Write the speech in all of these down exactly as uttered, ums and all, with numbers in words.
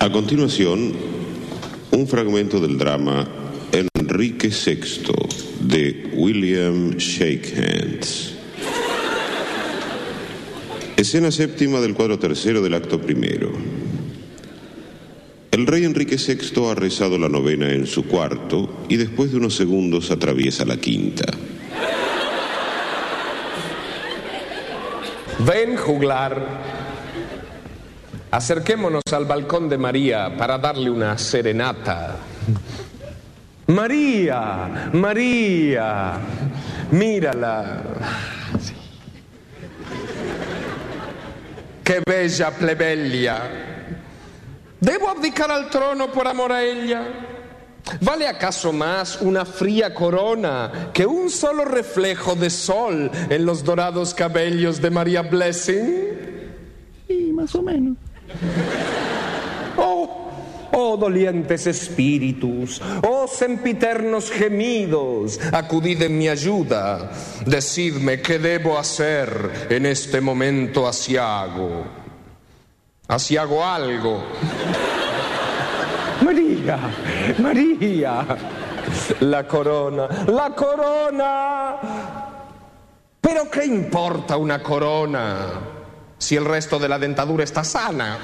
A continuación, un fragmento del drama Enrique sexto de William Shakehands. Escena séptima del cuadro tercero del acto primero. El rey Enrique sexto ha rezado la novena en su cuarto y después de unos segundos atraviesa la quinta. Ven, juglar. Acerquémonos al balcón de María para darle una serenata. María, María, mírala. Sí. Qué bella plebeya. ¿Debo abdicar al trono por amor a ella? ¿Vale acaso más una fría corona que un solo reflejo de sol en los dorados cabellos de María Blessing? Sí, más o menos. Oh, oh dolientes espíritus, oh sempiternos gemidos, acudid en mi ayuda. Decidme qué debo hacer en este momento asiago. Asiago algo. María, María. La corona, la corona. ¿Pero qué importa una corona si el resto de la dentadura está sana?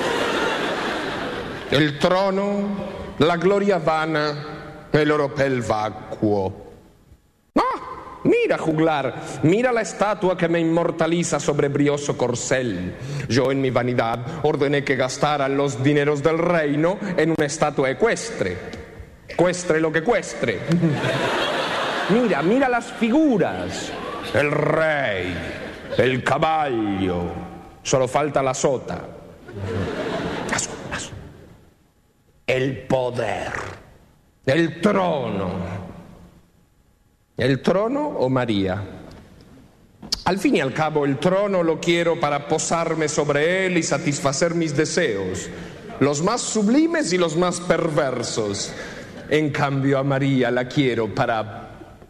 El trono, la gloria vana, el oropel vacuo. ¡Ah! Mira, juglar, mira la estatua que me inmortaliza sobre brioso corcel. Yo en mi vanidad ordené que gastaran los dineros del reino en una estatua ecuestre. Cuestre lo que cuestre. Mira, mira las figuras. El rey, el caballo, solo falta la sota. Lazo, lazo. El poder, el trono. ¿El trono o María? Al fin y al cabo, el trono lo quiero para posarme sobre él y satisfacer mis deseos, los más sublimes y los más perversos. En cambio, a María la quiero para...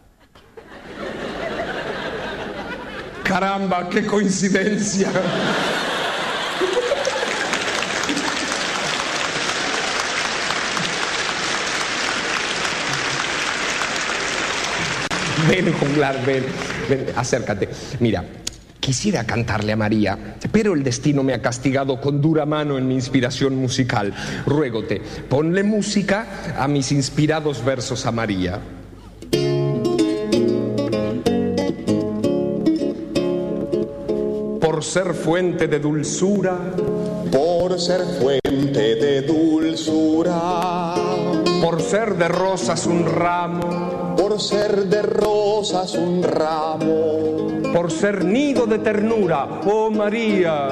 ¡Caramba, qué coincidencia! Ven, juglar, ven, ven, acércate. Mira, quisiera cantarle a María, pero el destino me ha castigado con dura mano en mi inspiración musical. Ruégote, ponle música a mis inspirados versos a María. Por ser fuente de dulzura, por ser fuente de dulzura, por ser de rosas un ramo, por ser de rosas un ramo, por ser nido de ternura, oh María,